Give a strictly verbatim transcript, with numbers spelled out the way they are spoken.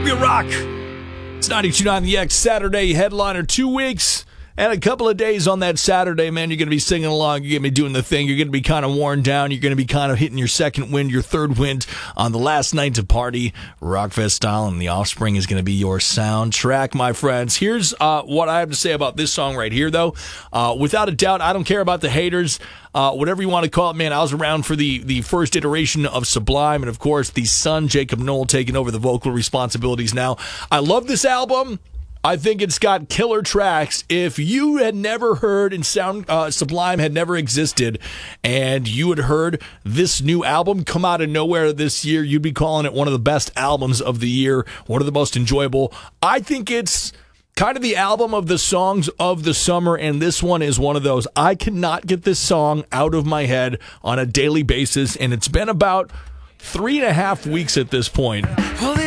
Real Rock. It's ninety-two point nine The X Saturday headliner. Two weeks and a couple of days on that Saturday, man. You're going to be singing along. You're going to be doing the thing. You're going to be kind of worn down. You're going to be kind of hitting your second wind, your third wind on the last night to party, Rockfest style, and The Offspring is going to be your soundtrack, my friends. Here's uh, what I have to say about this song right here, though. Uh, without a doubt, I don't care about the haters. Uh, whatever you want to call it, man, I was around for the, the first iteration of Sublime, and of course, the son, Jacob Knoll, taking over the vocal responsibilities now. I love this album. I think it's got killer tracks. If you had never heard and Sound uh, Sublime had never existed, and you had heard this new album come out of nowhere this year, you'd be calling it one of the best albums of the year, one of the most enjoyable. I think it's kind of the album of the songs of the summer, and this one is one of those. I cannot get this song out of my head on a daily basis, and it's been about three and a half weeks at this point.